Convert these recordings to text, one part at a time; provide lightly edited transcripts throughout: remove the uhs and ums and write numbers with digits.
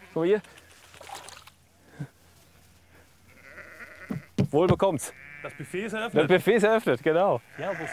Guck mal hier. Wohl bekommt's. Das Buffet ist Das eröffnet. Buffet ist eröffnet, genau. Servus.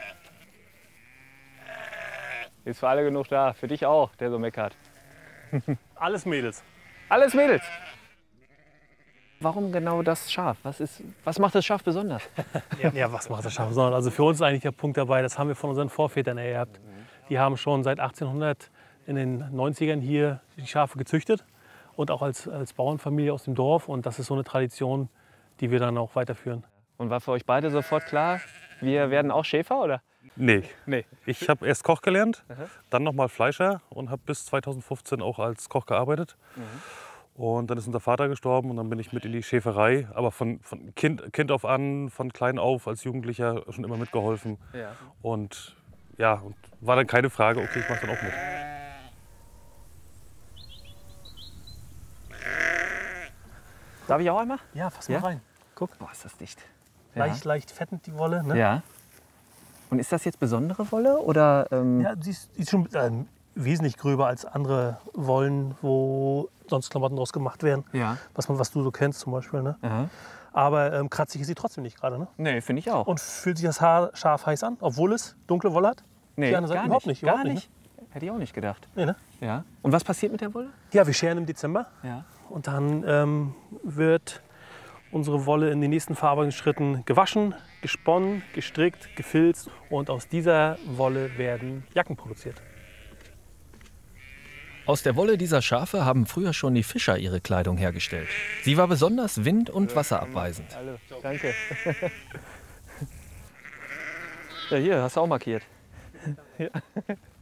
Ist für alle genug da. Für dich auch, der so meckert. Alles Mädels. Alles Mädels. Warum genau das Schaf? Was macht das Schaf besonders? Ja, was macht das Schaf besonders? Also für uns ist eigentlich der Punkt dabei, das haben wir von unseren Vorvätern ererbt. Die haben schon seit 1800 in den 90ern hier die Schafe gezüchtet und auch als Bauernfamilie aus dem Dorf. Und das ist so eine Tradition, die wir dann auch weiterführen. Und war für euch beide sofort klar, wir werden auch Schäfer, oder? Nee. Nee. Ich habe erst Koch gelernt, Aha. dann nochmal Fleischer und habe bis 2015 auch als Koch gearbeitet. Und dann ist unser Vater gestorben und dann bin ich mit in die Schäferei. Aber von Kind auf an, von klein auf, als Jugendlicher schon immer mitgeholfen. Ja. Und ja, und war dann keine Frage, okay, ich mache dann auch mit. Darf ich auch einmal? Ja, fass Ja? mal rein. Guck. Boah, ist das dicht. Leicht fettend die Wolle. Ne? Ja. Und ist das jetzt besondere Wolle oder? Ja, die ist schon wesentlich gröber als andere Wollen, wo sonst Klamotten draus gemacht werden. Ja. Was du so kennst zum Beispiel. Ne? Aha. Aber kratzig ist sie trotzdem nicht gerade. Ne? Nee, finde ich auch. Und fühlt sich das Haar scharf heiß an, obwohl es dunkle Wolle hat? nee, die andere Seite gar überhaupt nicht. nicht, überhaupt Gar nicht, nicht. Hätte ich auch nicht gedacht. Nee, ne? Ja. Und was passiert mit der Wolle? Ja, wir scheren im Dezember Ja. und dann wird unsere Wolle in den nächsten Verarbeitungsschritten gewaschen, gesponnen, gestrickt, gefilzt und aus dieser Wolle werden Jacken produziert. Aus der Wolle dieser Schafe haben früher schon die Fischer ihre Kleidung hergestellt. Sie war besonders wind- und wasserabweisend. Hallo, danke. Ja, hier, hast du auch markiert. Ja.